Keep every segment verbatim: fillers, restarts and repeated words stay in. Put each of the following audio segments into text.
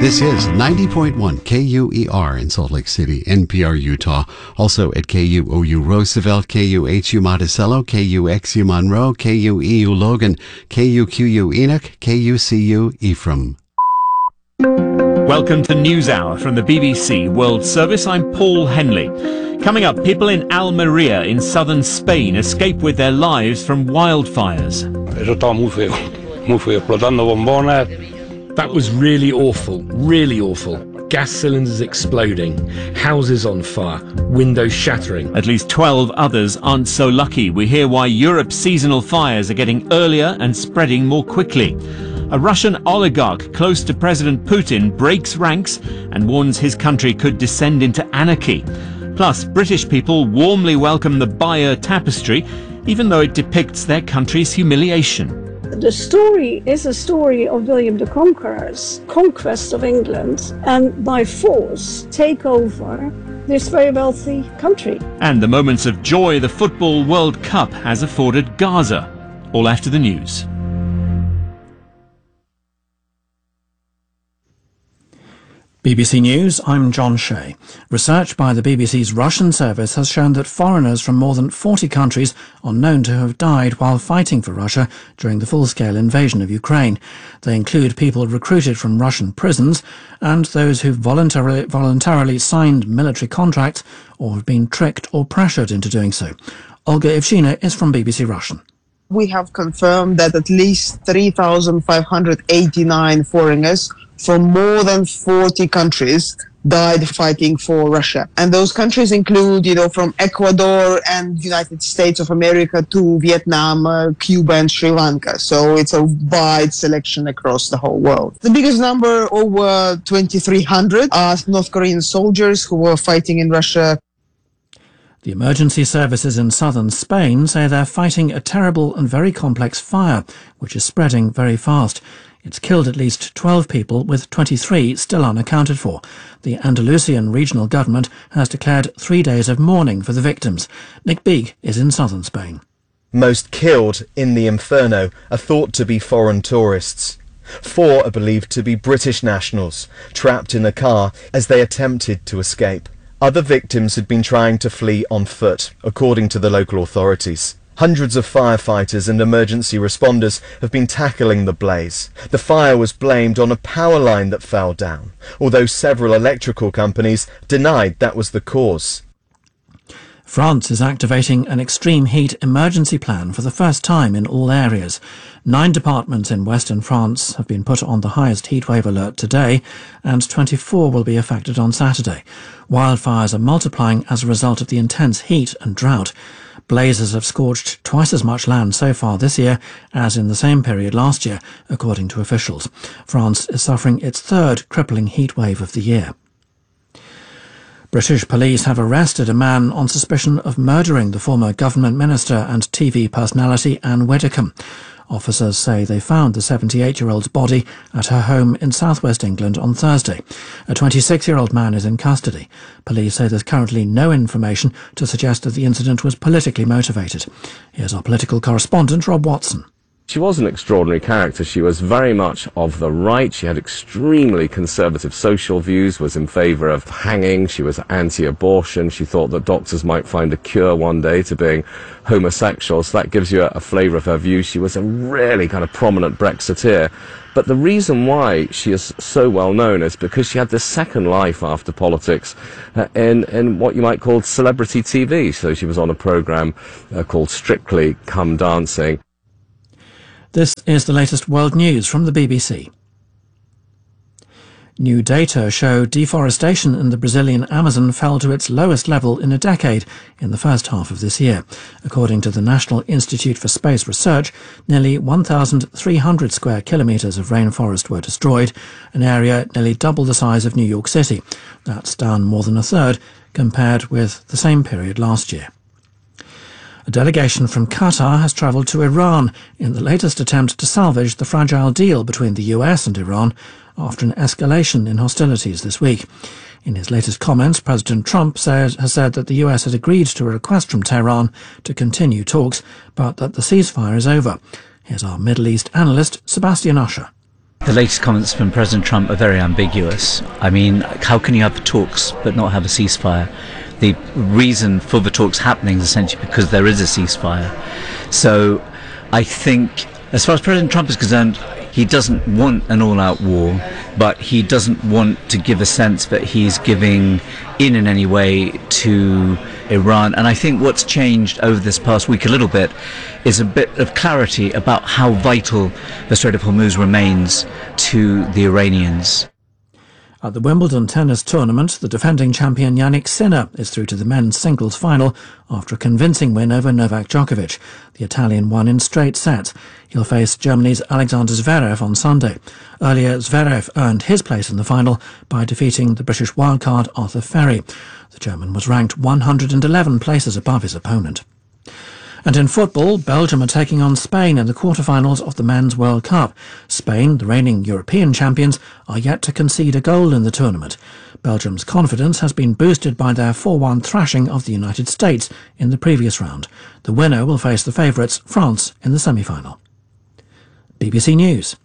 This is ninety point one K U E R in Salt Lake City, N P R Utah. Also at K U O U Roosevelt, K U H U Monticello, K U X U Monroe, K U E U Logan, K U Q U Enoch, K U C U Ephraim. Welcome to NewsHour from the B B C World Service. I'm Paul Henley. Coming up, people in Almeria in southern Spain escape with their lives from wildfires. Eso estaba muy feo, muy feo, explotando bombonas. That was really awful, really awful. Gas cylinders exploding, houses on fire, windows shattering. At least twelve others aren't so lucky. We hear why Europe's seasonal fires are getting earlier and spreading more quickly. A Russian oligarch close to President Putin breaks ranks and warns his country could descend into anarchy. Plus, British people warmly welcome the Bayeux Tapestry, even though it depicts their country's humiliation. The story is a story of William the Conqueror's conquest of England and by force take over this very wealthy country. And the moments of joy the Football World Cup has afforded Gaza. All after the news. B B C News, I'm John Shea. Research by the B B C's Russian service has shown that foreigners from more than forty countries are known to have died while fighting for Russia during the full-scale invasion of Ukraine. They include people recruited from Russian prisons and those who voluntarily, voluntarily signed military contracts or have been tricked or pressured into doing so. Olga Ivshina is from B B C Russian. We have confirmed that at least three thousand five hundred eighty-nine foreigners from more than forty countries died fighting for Russia. And those countries include, you know, from Ecuador and United States of America to Vietnam, uh, Cuba and Sri Lanka. So it's a wide selection across the whole world. The biggest number, over twenty-three hundred, are North Korean soldiers who were fighting in Russia. The emergency services in southern Spain say they're fighting a terrible and very complex fire, which is spreading very fast. It's killed at least twelve people, with twenty-three still unaccounted for. The Andalusian regional government has declared three days of mourning for the victims. Nick Beeg is in southern Spain. Most killed in the inferno are thought to be foreign tourists. Four are believed to be British nationals, trapped in a car as they attempted to escape. Other victims had been trying to flee on foot, according to the local authorities. Hundreds of firefighters and emergency responders have been tackling the blaze. The fire was blamed on a power line that fell down, although several electrical companies denied that was the cause. France is activating an extreme heat emergency plan for the first time in all areas. Nine departments in western France have been put on the highest heatwave alert today, and twenty-four will be affected on Saturday. Wildfires are multiplying as a result of the intense heat and drought. Blazes have scorched twice as much land so far this year as in the same period last year, according to officials. France is suffering its third crippling heatwave of the year. British police have arrested a man on suspicion of murdering the former government minister and T V personality Anne Widdecombe. Officers say they found the seventy-eight-year-old's body at her home in southwest England on Thursday. A twenty-six-year-old man is in custody. Police say there's currently no information to suggest that the incident was politically motivated. Here's our political correspondent, Rob Watson. She was an extraordinary character. She was very much of the right. She had extremely conservative social views, was in favour of hanging. She was anti-abortion. She thought that doctors might find a cure one day to being homosexual. So that gives you a, a flavour of her views. She was a really kind of prominent Brexiteer. But the reason why she is so well known is because she had this second life after politics uh, in, in what you might call celebrity T V. So she was on a programme uh, called Strictly Come Dancing. This is the latest world news from the B B C. New data show deforestation in the Brazilian Amazon fell to its lowest level in a decade in the first half of this year. According to the National Institute for Space Research, nearly one thousand three hundred square kilometres of rainforest were destroyed, an area nearly double the size of New York City. That's down more than a third compared with the same period last year. A delegation from Qatar has travelled to Iran in the latest attempt to salvage the fragile deal between the U S and Iran after an escalation in hostilities this week. In his latest comments, President Trump said, has said that the U S had agreed to a request from Tehran to continue talks, but that the ceasefire is over. Here's our Middle East analyst, Sebastian Usher. The latest comments from President Trump are very ambiguous. I mean, how can you have talks but not have a ceasefire? The reason for the talks happening is essentially because there is a ceasefire. So I think, as far as President Trump is concerned, he doesn't want an all-out war, but he doesn't want to give a sense that he's giving in in any way to Iran. And I think what's changed over this past week a little bit is a bit of clarity about how vital the Strait of Hormuz remains to the Iranians. At the Wimbledon tennis tournament, the defending champion Yannick Sinner is through to the men's singles final after a convincing win over Novak Djokovic. The Italian won in straight sets. He'll face Germany's Alexander Zverev on Sunday. Earlier, Zverev earned his place in the final by defeating the British wildcard Arthur Ferry. The German was ranked one hundred eleven places above his opponent. And in football, Belgium are taking on Spain in the quarter-finals of the Men's World Cup. Spain, the reigning European champions, are yet to concede a goal in the tournament. Belgium's confidence has been boosted by their four one thrashing of the United States in the previous round. The winner will face the favourites, France, in the semi-final. B B C News.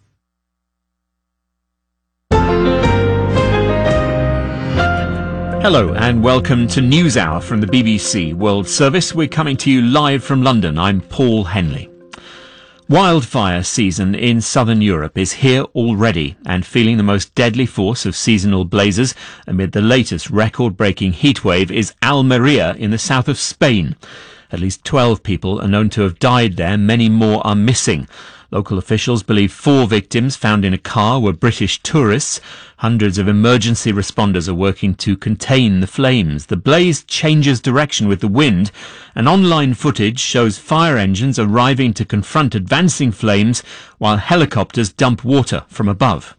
Hello and welcome to NewsHour from the B B C World Service. We're coming to you live from London. I'm Paul Henley. Wildfire season in southern Europe is here already and feeling the most deadly force of seasonal blazes amid the latest record-breaking heatwave is Almeria in the south of Spain. At least twelve people are known to have died there. Many more are missing. Local officials believe four victims found in a car were British tourists. Hundreds of emergency responders are working to contain the flames. The blaze changes direction with the wind, and online footage shows fire engines arriving to confront advancing flames while helicopters dump water from above.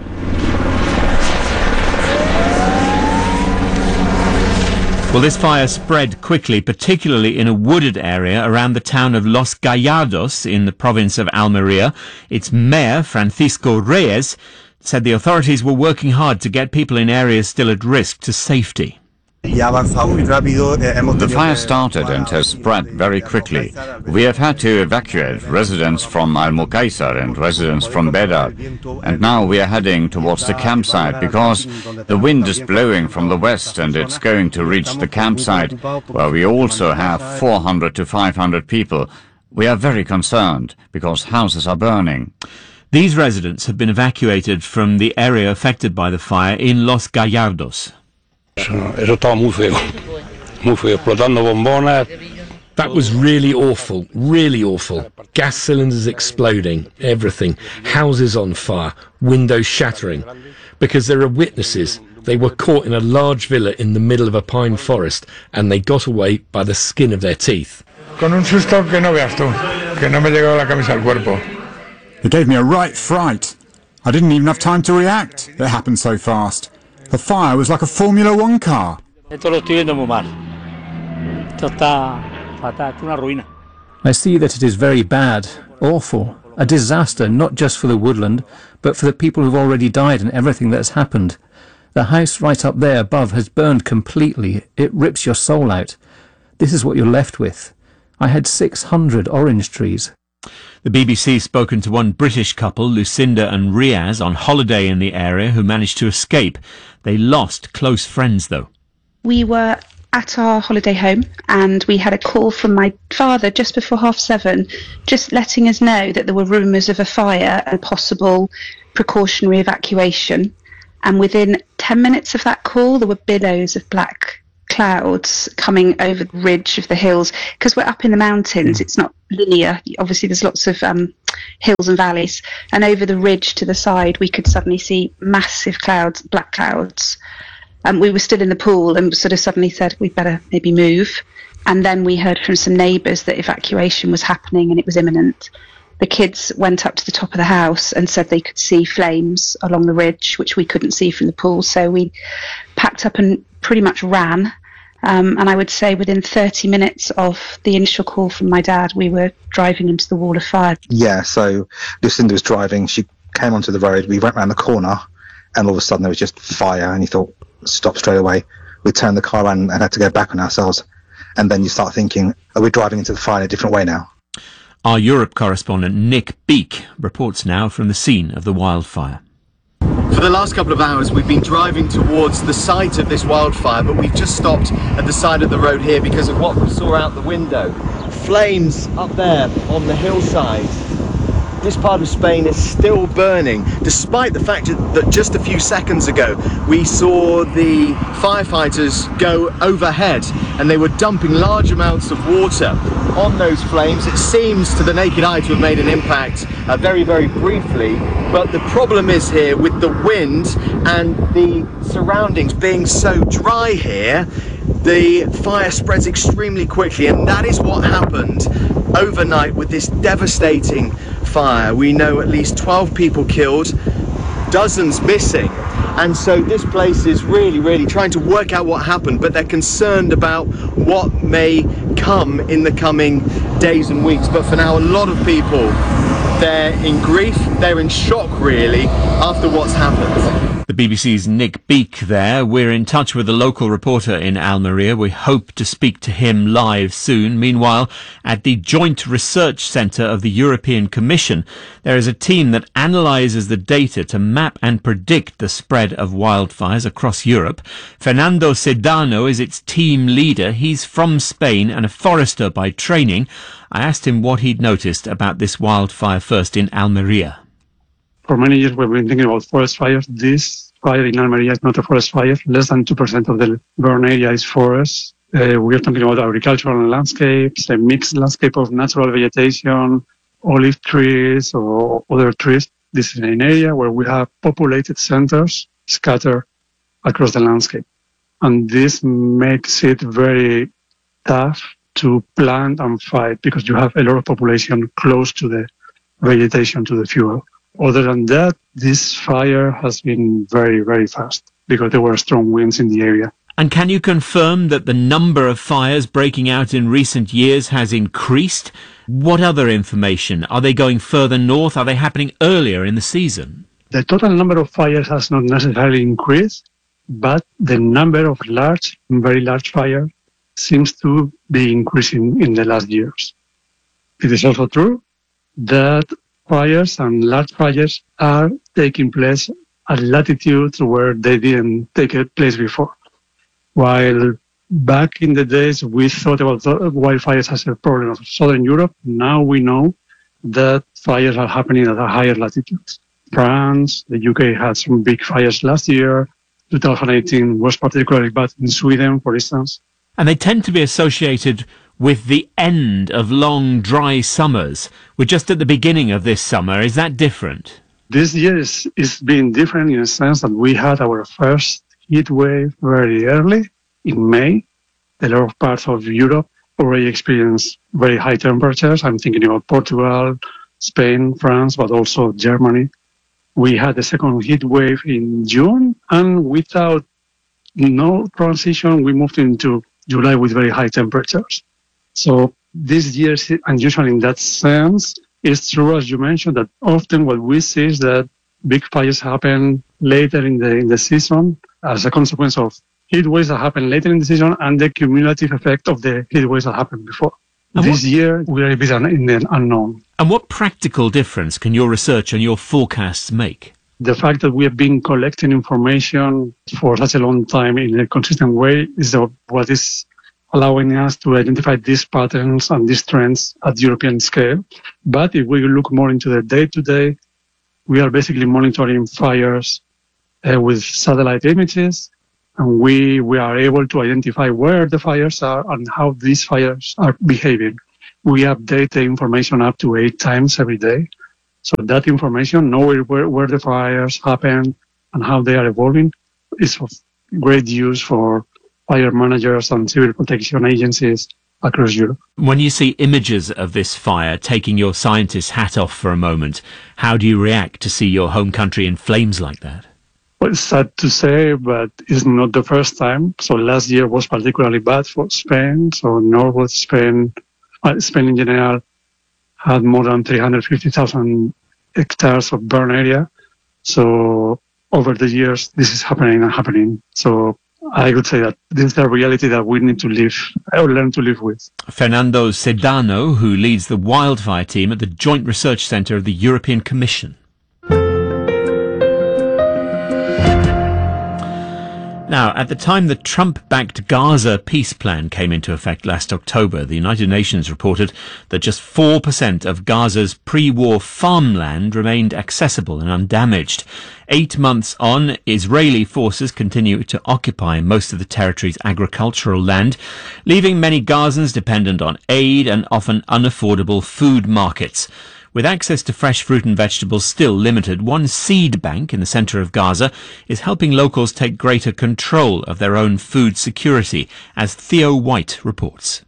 Well, this fire spread quickly, particularly in a wooded area around the town of Los Gallardos in the province of Almeria. Its mayor, Francisco Reyes, said the authorities were working hard to get people in areas still at risk to safety. The fire started and has spread very quickly. We have had to evacuate residents from Almucaizar and residents from Bedar. And now we are heading towards the campsite because the wind is blowing from the west and it's going to reach the campsite, where we also have four hundred to five hundred people. We are very concerned because houses are burning. These residents have been evacuated from the area affected by the fire in Los Gallardos. That was really awful, really awful. Gas cylinders exploding, everything. Houses on fire, windows shattering. Because there are witnesses. They were caught in a large villa in the middle of a pine forest and they got away by the skin of their teeth. It gave me a right fright. I didn't even have time to react. It happened so fast. The fire was like a Formula One car. I see that it is very bad, awful, a disaster not just for the woodland, but for the people who've already died and everything that's happened. The house right up there above has burned completely. It rips your soul out. This is what you're left with. I had six hundred orange trees. The B B C's spoken to one British couple, Lucinda and Riaz, on holiday in the area who managed to escape. They lost close friends, though. We were at our holiday home and we had a call from my father just before half seven, just letting us know that there were rumours of a fire and possible precautionary evacuation. And within ten minutes of that call, there were billows of black clouds coming over the ridge of the hills. Because we're up in the mountains, it's not linear. Obviously, there's lots of um, hills and valleys. And over the ridge to the side, we could suddenly see massive clouds, black clouds. And we were still in the pool and sort of suddenly said, we'd better maybe move. And then we heard from some neighbours that evacuation was happening and it was imminent. The kids went up to the top of the house and said they could see flames along the ridge, which we couldn't see from the pool. So we packed up and pretty much ran. Um, and I would say within thirty minutes of the initial call from my dad, we were driving into the wall of fire. Yeah, so Lucinda was driving. She came onto the road. We went round the corner and all of a sudden there was just fire. And you thought, stop straight away. We turned the car around and had to go back on ourselves. And then you start thinking, are we driving into the fire in a different way now? Our Europe correspondent Nick Beake reports now from the scene of the wildfire. For the last couple of hours we've been driving towards the site of this wildfire, but we've just stopped at the side of the road here because of what we saw out the window. Flames up there on the hillside. This part of Spain is still burning, despite the fact that just a few seconds ago we saw the firefighters go overhead and they were dumping large amounts of water on those flames. It seems to the naked eye to have made an impact uh, very, very briefly, but the problem is here with the wind and the surroundings being so dry here, the fire spreads extremely quickly, and that is what happened overnight with this devastating fire. We know at least twelve people killed, dozens missing, and so this place is really, really trying to work out what happened, but they're concerned about what may come in the coming days and weeks. But for now, a lot of people, they're in grief, they're in shock really after what's happened. The B B C's Nick Beake there. We're in touch with a local reporter in Almeria. We hope to speak to him live soon. Meanwhile, at the Joint Research Centre of the European Commission, there is a team that analyses the data to map and predict the spread of wildfires across Europe. Fernando Sedano is its team leader. He's from Spain and a forester by training. I asked him what he'd noticed about this wildfire first in Almeria. For many years we've been thinking about forest fires. This fire in Almeria is not a forest fire. Less than two percent of the burn area is forest. Uh, we are talking about agricultural landscapes, a mixed landscape of natural vegetation, olive trees or other trees. This is an area where we have populated centers scattered across the landscape. And this makes it very tough to plant and fight because you have a lot of population close to the vegetation, to the fuel. Other than that, this fire has been very, very fast because there were strong winds in the area. And can you confirm that the number of fires breaking out in recent years has increased? What other information? Are they going further north? Are they happening earlier in the season? The total number of fires has not necessarily increased, but the number of large, very large fires seems to be increasing in the last years. It is also true that fires and large fires are taking place at latitudes where they didn't take place before. While back in the days we thought about wildfires as a problem of southern Europe, now we know that fires are happening at a higher latitudes. France, the U K had some big fires last year. two thousand eighteen was particularly bad in Sweden, for instance. And they tend to be associated with the end of long, dry summers. We're just at the beginning of this summer. Is that different? This year is, is being different in a sense that we had our first heat wave very early in May. A lot of parts of Europe already experienced very high temperatures. I'm thinking about Portugal, Spain, France, but also Germany. We had the second heat wave in June, and without no transition, we moved into July with very high temperatures. So this year is unusual in that sense. It's true, as you mentioned, that often what we see is that big fires happen later in the in the season as a consequence of heat waves that happen later in the season and the cumulative effect of the heat waves that happened before. And this what, year, we are a bit in the unknown. And what practical difference can your research and your forecasts make? The fact that we have been collecting information for such a long time in a consistent way is what is allowing us to identify these patterns and these trends at European scale. But if we look more into the day-to-day, we are basically monitoring fires uh, with satellite images, and we, we are able to identify where the fires are and how these fires are behaving. We update the information up to eight times every day. So that information, knowing where, where the fires happen and how they are evolving, is of great use for fire managers and civil protection agencies across Europe. When you see images of this fire, taking your scientist's hat off for a moment, how do you react to see your home country in flames like that? Well, it's sad to say, but it's not the first time. So last year was particularly bad for Spain. So northwest Spain, uh, Spain in general, had more than three hundred fifty thousand hectares of burn area. So over the years, this is happening and happening. So I would say that this is a reality that we need to live or learn to live with. Fernando Sedano, who leads the wildfire team at the Joint Research Centre of the European Commission. Now, at the time the Trump-backed Gaza peace plan came into effect last October, the United Nations reported that just four percent of Gaza's pre-war farmland remained accessible and undamaged. Eight months on, Israeli forces continue to occupy most of the territory's agricultural land, leaving many Gazans dependent on aid and often unaffordable food markets. With access to fresh fruit and vegetables still limited, one seed bank in the centre of Gaza is helping locals take greater control of their own food security, as Theo White reports.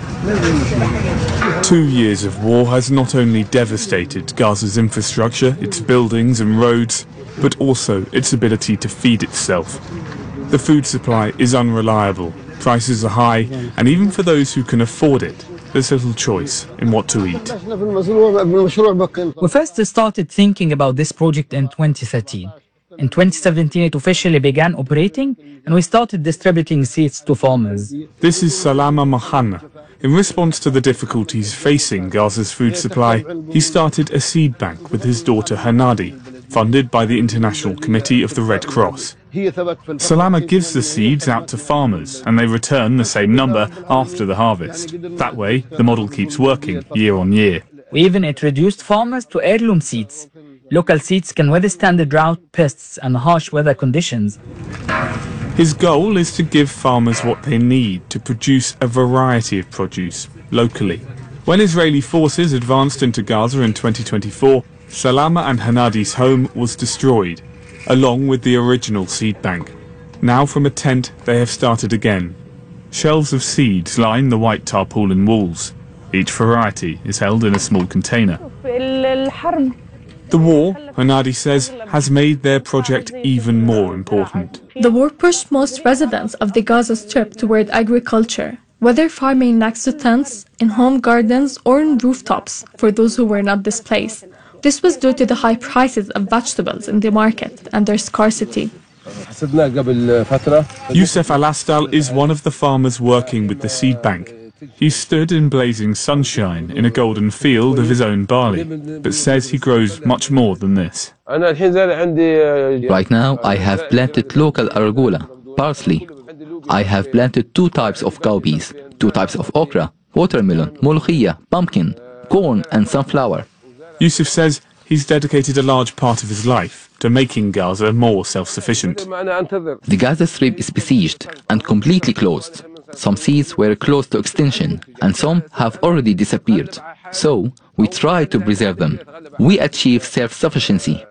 Two years of war has not only devastated Gaza's infrastructure, its buildings and roads, but also its ability to feed itself. The food supply is unreliable, prices are high, and even for those who can afford it, there's little choice in what to eat. We first started thinking about this project in twenty thirteen. In twenty seventeen, it officially began operating, and we started distributing seeds to farmers. This is Salama Mahana. In response to the difficulties facing Gaza's food supply, he started a seed bank with his daughter Hanadi, funded by the International Committee of the Red Cross. Salama gives the seeds out to farmers, and they return the same number after the harvest. That way, the model keeps working year on year. We even introduced farmers to heirloom seeds. Local seeds can withstand the drought, pests, and harsh weather conditions. His goal is to give farmers what they need to produce a variety of produce locally. When Israeli forces advanced into Gaza in twenty twenty-four, Salama and Hanadi's home was destroyed, along with the original seed bank. Now from a tent they have started again. Shelves of seeds line the white tarpaulin walls. Each variety is held in a small container. The war, Hanadi says, has made their project even more important. The war pushed most residents of the Gaza Strip toward agriculture, whether farming next to tents, in home gardens, or on rooftops for those who were not displaced. This was due to the high prices of vegetables in the market and their scarcity. Youssef Al-Astal is one of the farmers working with the seed bank. He stood in blazing sunshine in a golden field of his own barley, but says he grows much more than this. Right now I have planted local arugula, parsley. I have planted two types of cowpeas, two types of okra, watermelon, molokhia, pumpkin, corn and sunflower. Yusuf says he's dedicated a large part of his life to making Gaza more self-sufficient. The Gaza Strip is besieged and completely closed. Some seeds were close to extinction, and some have already disappeared. So, we try to preserve them. We achieve self-sufficiency.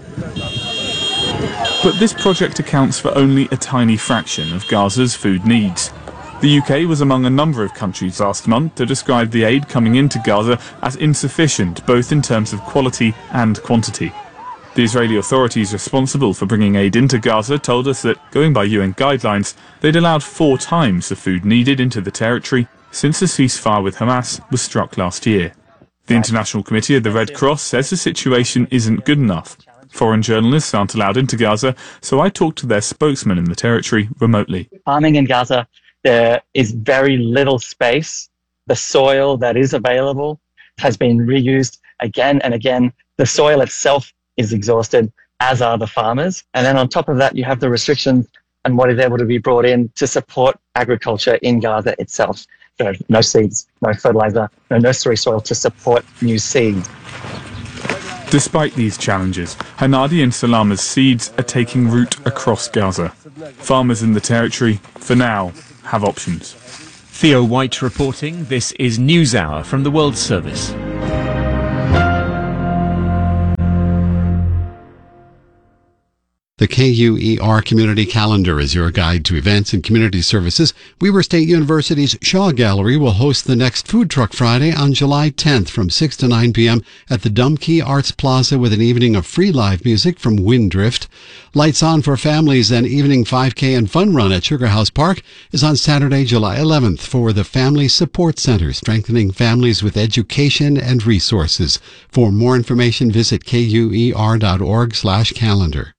But this project accounts for only a tiny fraction of Gaza's food needs. The U K was among a number of countries last month to describe the aid coming into Gaza as insufficient, both in terms of quality and quantity. The Israeli authorities responsible for bringing aid into Gaza told us that, going by U N guidelines, they'd allowed four times the food needed into the territory since the ceasefire with Hamas was struck last year. The International Committee of the Red Cross says the situation isn't good enough. Foreign journalists aren't allowed into Gaza, so I talked to their spokesman in the territory remotely. Farming in Gaza, there is very little space. The soil that is available has been reused again and again. The soil itself is exhausted, as are the farmers. And then on top of that, you have the restrictions on what is able to be brought in to support agriculture in Gaza itself. So no seeds, no fertilizer, no nursery soil to support new seeds. Despite these challenges, Hanadi and Salama's seeds are taking root across Gaza. Farmers in the territory, for now, have options. Theo White reporting. This is NewsHour from the World Service. The K U E R Community Calendar is your guide to events and community services. Weber State University's Shaw Gallery will host the next Food Truck Friday on July tenth from six to nine p.m. at the Dumkey Arts Plaza with an evening of free live music from Windrift. Lights On for Families and evening five K and fun run at Sugar House Park is on Saturday, July eleventh for the Family Support Center, strengthening families with education and resources. For more information, visit K U E R dot org slash calendar.